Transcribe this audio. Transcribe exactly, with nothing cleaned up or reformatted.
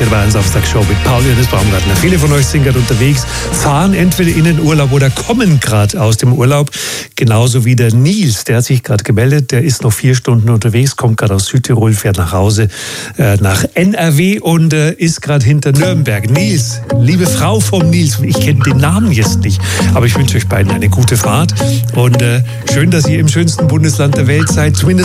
heute bei einer Samstagshow mit Paul Johannes Baumgartner. Viele von euch sind gerade unterwegs, fahren entweder in den Urlaub oder kommen gerade aus dem Urlaub. Genauso wie der Nils, der hat sich gerade gemeldet, der ist noch vier Stunden unterwegs, kommt gerade aus Südtirol, fährt nach Hause äh, nach N R W und äh, ist gerade hinter Nürnberg. Nils, liebe Frau vom Nils, ich kenne den Namen jetzt nicht, aber ich wünsche euch beiden eine gute Fahrt und äh, schön, dass ihr im schönsten Bundesland der Welt seid, zumindest